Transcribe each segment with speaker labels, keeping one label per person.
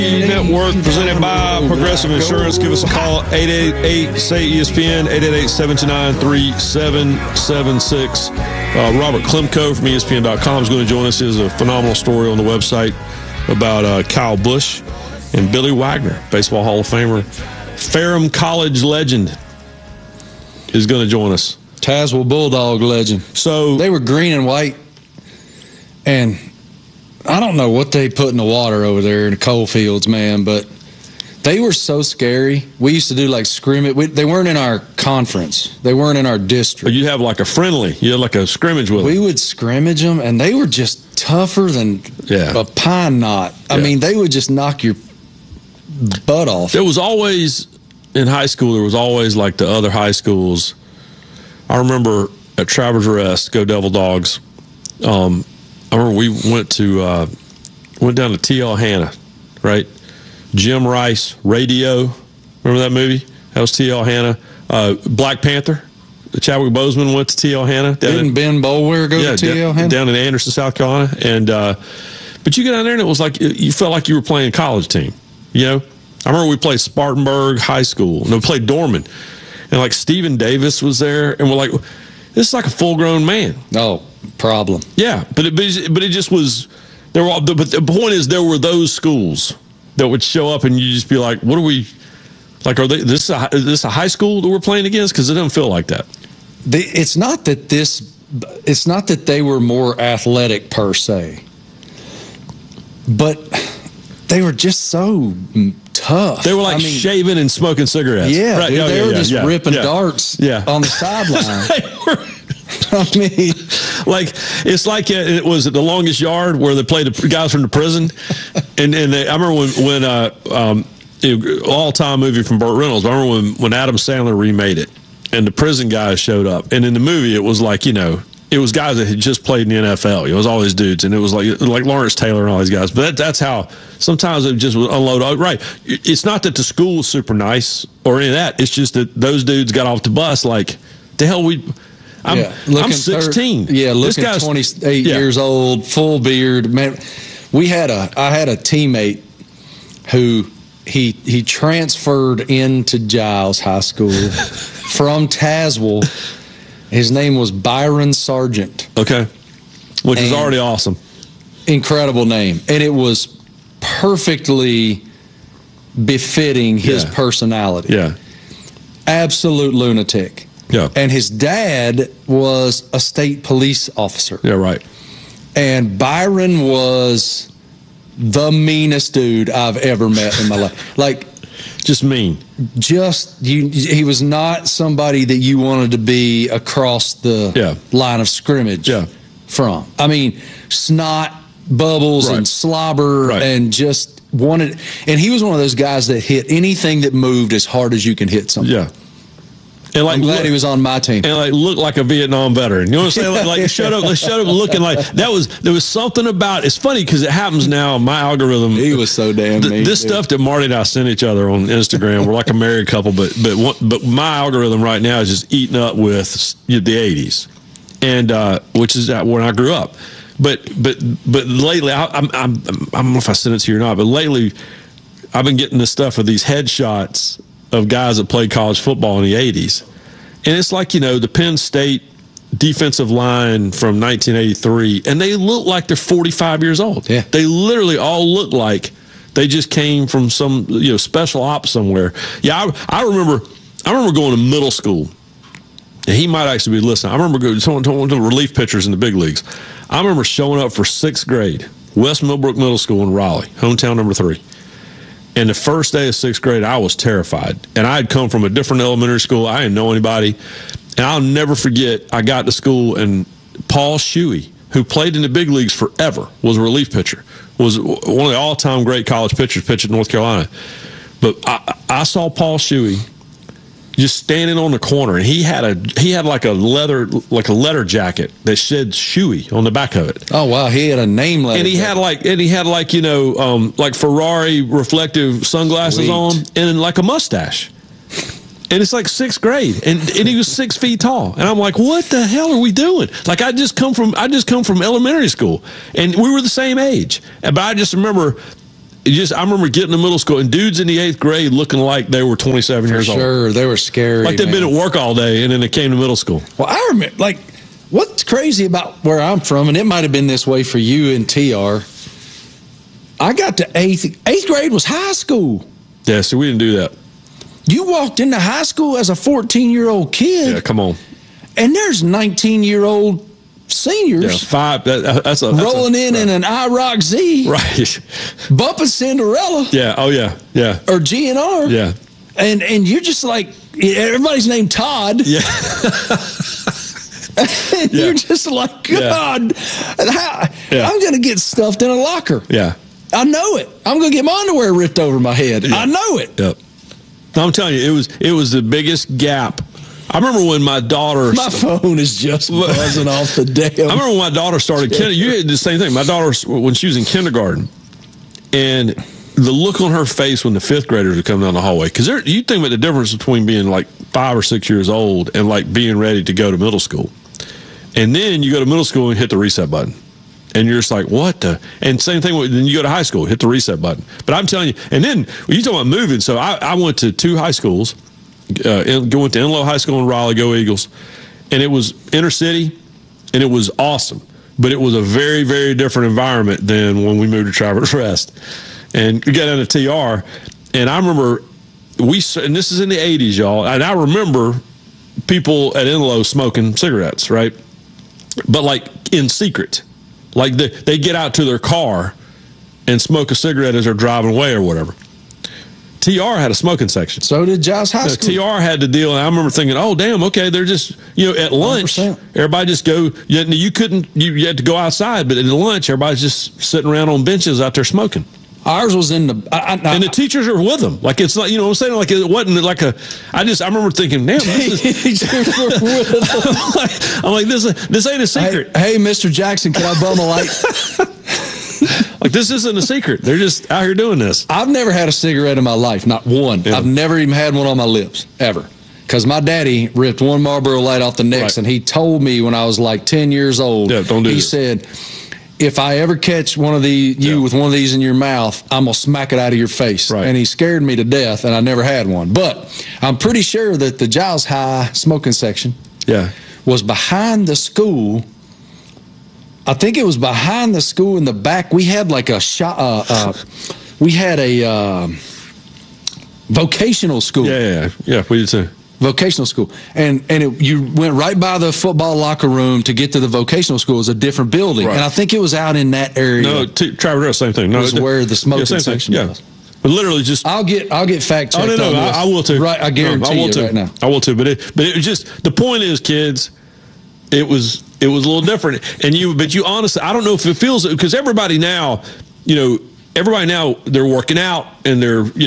Speaker 1: Network presented by Progressive Insurance. Give us a call, 888-SAY-ESPN, 888-729-3776. Robert Klemko from ESPN.com is going to join us. There's a phenomenal story on the website about Kyle Busch and Billy Wagner, Baseball Hall of Famer. Ferrum College legend is going to join us.
Speaker 2: Tazewell Bulldog legend.
Speaker 1: So
Speaker 2: they were green and white, and I don't know what they put in the water over there in the coal fields, man, but they were so scary. We used to do like scrimmage. They weren't in our conference. They weren't in our district.
Speaker 1: You have like a friendly. You had like a scrimmage with them.
Speaker 2: We would scrimmage them, and they were just tougher than a pine knot. I mean, they would just knock your butt off.
Speaker 1: There was always, in high school, there was always like the other high schools. I remember at Travers Rest, go Devil Dogs. I remember we went down to T.L. Hanna, right? Jim Rice, Radio. Remember that movie? That was T.L. Hanna. Black Panther. Chadwick Boseman went to T.L. Hanna.
Speaker 2: Didn't Ben Boulware go to T.L. Hanna?
Speaker 1: Down in Anderson, South Carolina. And but you get down there and it was like you felt like you were playing a college team. You know? I remember we played Spartanburg High School. And we played Dorman. And like Stephen Davis was there. And we're like, this is like a full-grown man.
Speaker 2: Oh, problem.
Speaker 1: Yeah, but it just was. There were, but the point is, there were those schools that would show up, and you just be like, "What are we like? Are they is this a high school that we're playing against?" Because it doesn't feel like that.
Speaker 2: It's not that they were more athletic per se, but they were just so tough.
Speaker 1: They were like shaving and smoking cigarettes.
Speaker 2: Yeah, right? Dude, they were just ripping darts on the sideline. I mean,
Speaker 1: like it's like it was at the Longest Yard where they played the guys from the prison, and I remember when all-time movie from Burt Reynolds. I remember when Adam Sandler remade it, and the prison guys showed up, and in the movie it was like it was guys that had just played in the NFL. It was all these dudes, and it was like Lawrence Taylor and all these guys. But that's how sometimes it just would unload. Right, it's not that the school was super nice or any of that. It's just that those dudes got off the bus like the hell we. I'm 16.
Speaker 2: Looking 28 years old, full beard. Man, I had a teammate who he transferred into Giles High School from Tazewell. His name was Byron Sargent.
Speaker 1: Okay, which is already awesome.
Speaker 2: Incredible name, and it was perfectly befitting his personality.
Speaker 1: Yeah,
Speaker 2: absolute lunatic.
Speaker 1: Yeah.
Speaker 2: And his dad was a state police officer.
Speaker 1: Yeah, right.
Speaker 2: And Byron was the meanest dude I've ever met in my life. Like,
Speaker 1: just mean.
Speaker 2: He was not somebody that you wanted to be across the line of scrimmage from. I mean, snot, bubbles, and slobber, and just wanted. And he was one of those guys that hit anything that moved as hard as you can hit something.
Speaker 1: Yeah. And like,
Speaker 2: I'm glad he was on my team.
Speaker 1: And like looked like a Vietnam veteran. You know what I'm saying? Like shut up looking like there was something about it's funny because it happens now. My algorithm.
Speaker 2: He was so damn mean.
Speaker 1: This stuff that Marty and I send each other on Instagram. We're like a married couple, but my algorithm right now is just eating up with the 80s, and which is when I grew up. But lately, I don't know if I sent it to you or not, but lately I've been getting this stuff of these headshots of guys that played college football in the 80s. And it's like, the Penn State defensive line from 1983, and they look like they're 45 years old.
Speaker 2: Yeah.
Speaker 1: They literally all look like they just came from some, special ops somewhere. Yeah, I remember going to middle school, and he might actually be listening. I remember going to relief pitchers in the big leagues. I remember showing up for 6th grade, West Millbrook Middle School in Raleigh, hometown number 3. And the first day of 6th grade, I was terrified. And I had come from a different elementary school. I didn't know anybody. And I'll never forget, I got to school, and Paul Shuey, who played in the big leagues forever, was a relief pitcher, was one of the all-time great college pitchers, pitched in North Carolina. But I saw Paul Shuey just standing on the corner, and he had like a leather jacket that said Shuey on the back of it.
Speaker 2: Oh wow, he had a name letter.
Speaker 1: And he had like like Ferrari reflective sunglasses on and like a mustache. And it's like 6th grade, and he was 6 feet tall, and I'm like, what the hell are we doing? Like I just come from elementary school, and we were the same age. But I just remember I remember getting to middle school and dudes in the 8th grade looking like they were 27 years old.
Speaker 2: Sure, they were scary.
Speaker 1: Like they'd been at work all day and then they came to middle school.
Speaker 2: Well, I remember, like, what's crazy about where I'm from, and it might have been this way for you and TR, I got to 8th grade was high school.
Speaker 1: Yeah, so we didn't do that.
Speaker 2: You walked into high school as a 14-year-old kid.
Speaker 1: Yeah, come on.
Speaker 2: And there's 19-year-old seniors.
Speaker 1: Yeah, 5. That's
Speaker 2: rolling in an IROC Z.
Speaker 1: Right.
Speaker 2: Bumping Cinderella.
Speaker 1: Yeah. Oh, yeah. Yeah.
Speaker 2: Or GNR.
Speaker 1: Yeah.
Speaker 2: And you're just like, everybody's named Todd.
Speaker 1: Yeah.
Speaker 2: And you're just like, God, I'm going to get stuffed in a locker.
Speaker 1: Yeah.
Speaker 2: I know it. I'm going to get my underwear ripped over my head. Yeah. I know it.
Speaker 1: Yep. I'm telling you, it was the biggest gap. I remember when my daughter...
Speaker 2: My phone is just buzzing off the damn...
Speaker 1: I remember when my daughter started... You did the same thing. My daughter, when she was in kindergarten, and the look on her face when the 5th graders would come down the hallway, because you think about the difference between being like 5 or 6 years old and like being ready to go to middle school. And then you go to middle school and hit the reset button. And you're just like, what the? And same thing, then you go to high school, hit the reset button. But I'm telling you, and then you talking about moving. So I went to 2 high schools, went to Enloe High School in Raleigh, go Eagles. And it was inner city, and it was awesome. But it was a very, very different environment than when we moved to Traverse Rest. And we got down to TR, and I remember and this is in the 80s, y'all, and I remember people at Enloe smoking cigarettes, right? But like in secret. Like they get out to their car and smoke a cigarette as they're driving away or whatever. TR had a smoking section.
Speaker 2: So did Giles High School.
Speaker 1: TR had to deal, and I remember thinking, oh, damn, okay, they're just, at lunch, 100%. Everybody just go, you had to go outside, but at lunch, everybody's just sitting around on benches out there smoking.
Speaker 2: Ours was in the...
Speaker 1: and the teachers are with them. Like, it's like, I'm saying, like, it wasn't like I remember thinking, damn, this is... I'm like, this ain't a secret.
Speaker 2: Hey, Mr. Jackson, can I bum a light?
Speaker 1: Like, this isn't a secret. They're just out here doing this.
Speaker 2: I've never had a cigarette in my life, not one. Yeah. I've never even had one on my lips, ever. Because my daddy ripped one Marlboro Light off the necks, and he told me when I was like 10 years old,
Speaker 1: don't do
Speaker 2: he
Speaker 1: this.
Speaker 2: Said, if I ever catch with one of these in your mouth, I'm going to smack it out of your face.
Speaker 1: Right.
Speaker 2: And he scared me to death, and I never had one. But I'm pretty sure that the Giles High smoking section was behind the school. I think it was behind the school in the back. We had like a we had a vocational school.
Speaker 1: Yeah, we did too.
Speaker 2: Vocational school, and you went right by the football locker room to get to the vocational school. It was a different building, and I think it was out in that area.
Speaker 1: No, Traverse Rest, same thing. No,
Speaker 2: was where the smoking section was.
Speaker 1: But literally, just
Speaker 2: I'll get fact checked.
Speaker 1: Oh no, I will too.
Speaker 2: Right, I guarantee you right now.
Speaker 1: I will too. But it was just the point is, kids. It was a little different, but you honestly, I don't know if it feels because everybody now, they're working out and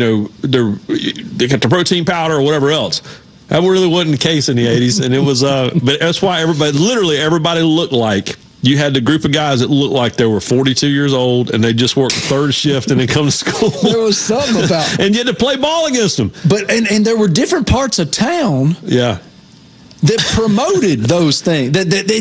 Speaker 1: they got the protein powder or whatever else. That really wasn't the case in the 80s, and it was. But that's why everybody looked like you had the group of guys that looked like they were 42 years old and they just worked third shift and then come to school.
Speaker 2: There was something about,
Speaker 1: and you had to play ball against them.
Speaker 2: But and there were different parts of town.
Speaker 1: Yeah.
Speaker 2: That promoted those things.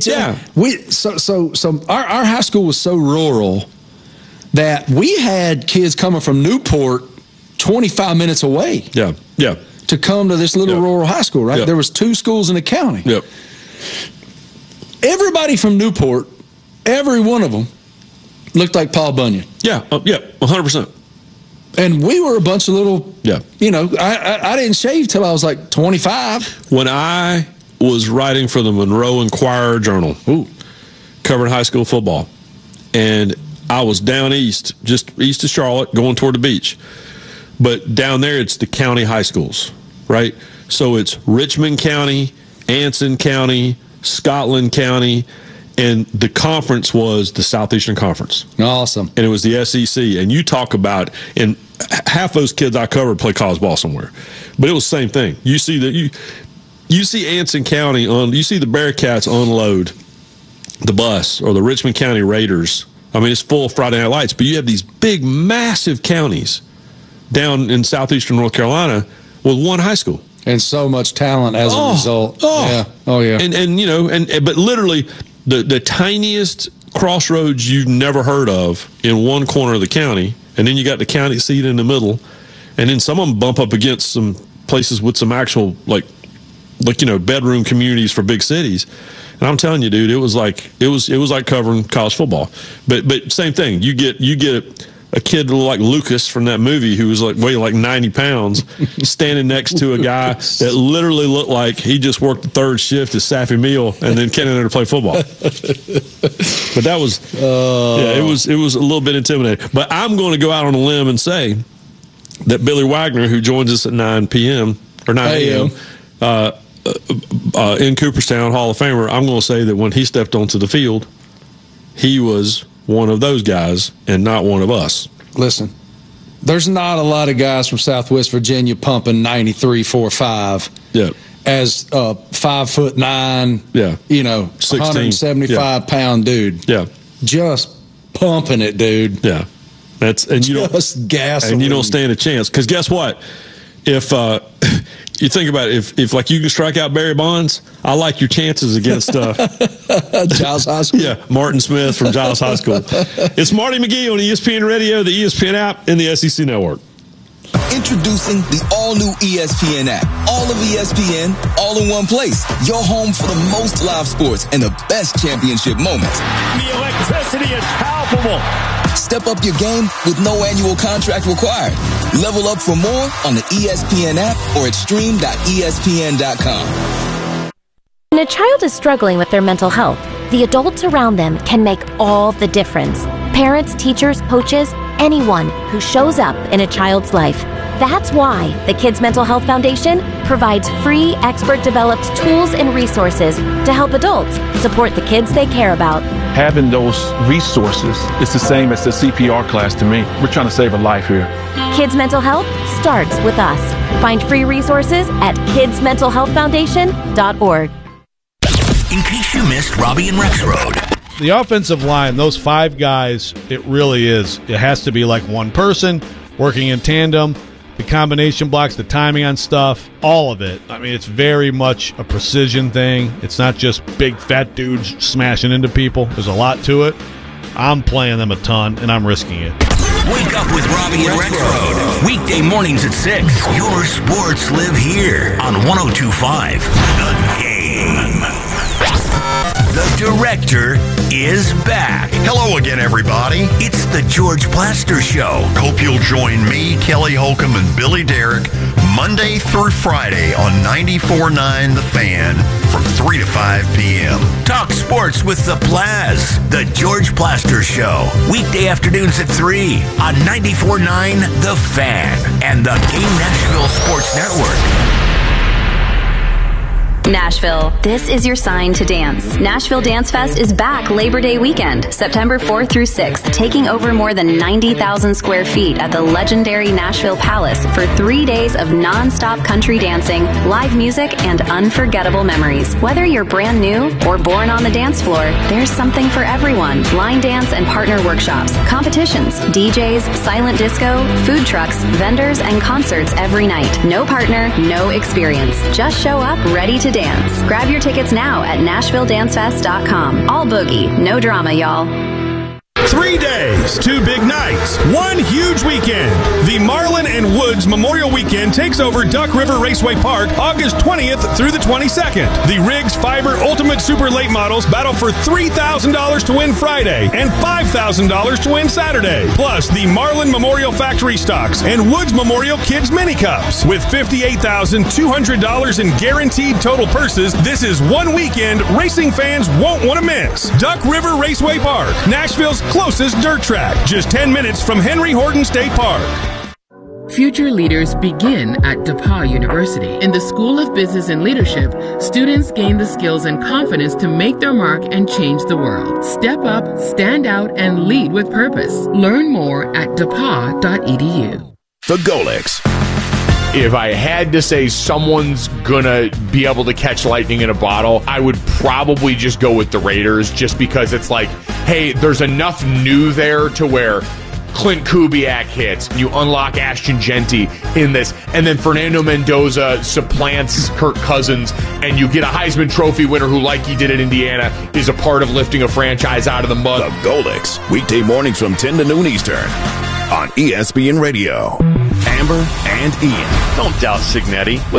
Speaker 2: So our high school was so rural that we had kids coming from Newport 25 minutes away.
Speaker 1: Yeah.
Speaker 2: To come to this little rural high school, right?
Speaker 1: Yep.
Speaker 2: There was 2 schools in the county.
Speaker 1: Yep.
Speaker 2: Everybody from Newport, every one of them, looked like Paul Bunyan.
Speaker 1: Yeah. 100%.
Speaker 2: And we were a bunch of little.
Speaker 1: Yeah.
Speaker 2: I didn't shave till I was like 25.
Speaker 1: When I was writing for the Monroe Inquirer Journal, covering high school football. And I was down east, just east of Charlotte, going toward the beach. But down there, it's the county high schools, right? So it's Richmond County, Anson County, Scotland County, and the conference was the Southeastern Conference.
Speaker 2: Awesome.
Speaker 1: And it was the SEC. And you talk about, and half those kids I covered play college ball somewhere. But it was the same thing. You see that you see Anson County you see the Bearcats unload the bus or the Richmond County Raiders. I mean, it's full of Friday Night Lights, but you have these big, massive counties down in southeastern North Carolina with one high school.
Speaker 2: And so much talent as a result. Yeah.
Speaker 1: And but literally the tiniest crossroads you've never heard of in one corner of the county, and then you got the county seat in the middle, and then some of them bump up against some places with some actual like bedroom communities for big cities. And I'm telling you, dude, it was like covering college football. But same thing. You get a kid like Lucas from that movie who was like weighing like 90 pounds standing next to a guy that literally looked like he just worked the third shift at Saffy Meal and then came in there to play football. But that was it was a little bit intimidating. But I'm going to go out on a limb and say that Billy Wagner, who joins us at 9 p.m. or 9 a.m. In Cooperstown, Hall of Famer, I'm going to say that when he stepped onto the field, he was one of those guys and not one of us.
Speaker 2: Listen, there's not a lot of guys from Southwest Virginia pumping 93.45.
Speaker 1: Yeah.
Speaker 2: As a 5'9", 175 pound dude.
Speaker 1: Yeah.
Speaker 2: Just pumping it, dude.
Speaker 1: Yeah. And you don't stand a chance. Because guess what? If you think about it, if like you can strike out Barry Bonds, I like your chances against
Speaker 2: Giles High School.
Speaker 1: Yeah, Martin Smith from Giles High School. It's Marty McGee on ESPN Radio, the ESPN app, and the SEC Network.
Speaker 3: Introducing the all-new ESPN app. All of ESPN, all in one place. Your home for the most live sports and the best championship moments.
Speaker 4: The electricity is palpable.
Speaker 3: Step up your game with no annual contract required. Level up for more on the ESPN app or at stream.espn.com.
Speaker 5: When a child is struggling with their mental health, the adults around them can make all the difference. Parents, teachers, coaches, anyone who shows up in a child's life. That's why the Kids Mental Health Foundation provides free, expert-developed tools and resources to help adults support the kids they care about.
Speaker 6: Having those resources is the same as the CPR class to me. We're trying to save a life here.
Speaker 5: Kids Mental Health starts with us. Find free resources at kidsmentalhealthfoundation.org.
Speaker 7: In case you missed Robbie and Rexroad.
Speaker 8: The offensive line, those five guys, it really is. It has to be like one person working in tandem. The combination blocks, the timing on stuff, all of it. I mean, it's very much a precision thing. It's not just big fat dudes smashing into people. There's a lot to it. I'm playing them a ton, and I'm risking it.
Speaker 7: Wake up with Robbie and Rexroad. Weekday mornings at 6. Your sports live here on 102.5 The Game. The director is back.
Speaker 9: Hello again, everybody.
Speaker 7: It's the George Plaster Show.
Speaker 9: Hope you'll join me, Kelly Holcomb, and Billy Derrick Monday through Friday on 94.9 The Fan from 3 to 5 p.m.
Speaker 7: Talk sports with the Plaz. The George Plaster Show. Weekday afternoons at 3 on 94.9 The Fan and the Game Nashville Sports Network.
Speaker 10: Nashville, this is your sign to dance. Nashville Dance Fest is back Labor Day weekend, September 4th through 6th, taking over more than 90,000 square feet at the legendary Nashville Palace for 3 days of non-stop country dancing, live music, and unforgettable memories. Whether you're brand new or born on the dance floor, there's something for everyone. Line dance and partner workshops, competitions, DJs, silent disco, food trucks, vendors, and concerts every night. No partner, no experience. Just show up ready to dance. Grab your tickets now at NashvilleDanceFest.com. All boogie, no drama, y'all.
Speaker 11: 3 days, 2 big nights, 1 huge weekend. The Marlin and Woods Memorial Weekend takes over Duck River Raceway Park August 20th through the 22nd. The Riggs Fiber Ultimate Super Late Models battle for $3,000 to win Friday and $5,000 to win Saturday. Plus, the Marlin Memorial Factory Stocks and Woods Memorial Kids Mini Cups. With $58,200 in guaranteed total purses, this is one weekend racing fans won't want to miss. Duck River Raceway Park, Nashville's closest dirt track, just 10 minutes from Henry Horton State Park.
Speaker 12: Future leaders begin at DePauw University. In the School of Business and Leadership, students gain the skills and confidence to make their mark and change the world. Step up, stand out, and lead with purpose. Learn more at depaw.edu.
Speaker 13: The Golix. If I had to say someone's gonna be able to catch lightning in a bottle, I would probably just go with the Raiders, just because it's like, hey, there's enough new there to where Clint Kubiak hits, you unlock Ashton Genty in this, and then Fernando Mendoza supplants Kirk Cousins, and you get a Heisman Trophy winner who, like he did at Indiana, is a part of lifting a franchise out of the mud.
Speaker 9: The Golix, weekday mornings from 10 to noon Eastern.
Speaker 14: on ESPN Radio. Amber and Ian.
Speaker 15: Don't doubt Signetti.